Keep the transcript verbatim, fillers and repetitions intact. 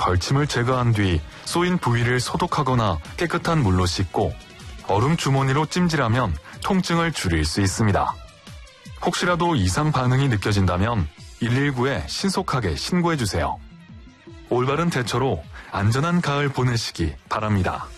걸침을 제거한 뒤 쏘인 부위를 소독하거나 깨끗한 물로 씻고 얼음 주머니로 찜질하면 통증을 줄일 수 있습니다. 혹시라도 이상 반응이 느껴진다면 일일구에 신속하게 신고해주세요. 올바른 대처로 안전한 가을 보내시기 바랍니다.